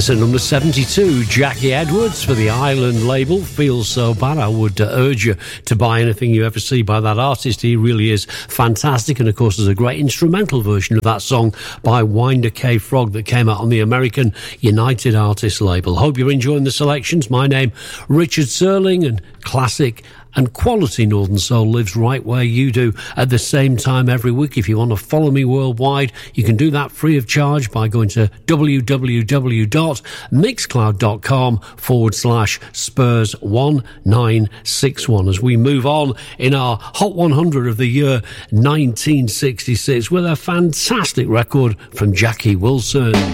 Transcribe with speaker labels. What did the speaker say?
Speaker 1: This is number 72, Jackie Edwards for the Island label. Feels So Bad. I would urge you to buy anything you ever see by that artist. He really is fantastic. And of course, there's a great instrumental version of that song by Winder K. Frog that came out on the American United Artists label. Hope you're enjoying the selections. My name, Richard Serling, and classic and quality Northern Soul lives right where you do at the same time every week. If you want to follow me worldwide, you can do that free of charge by going to www.mixcloud.com/Spurs1961 as we move on in our Hot 100 of the year 1966 with a fantastic record from Jackie Wilson.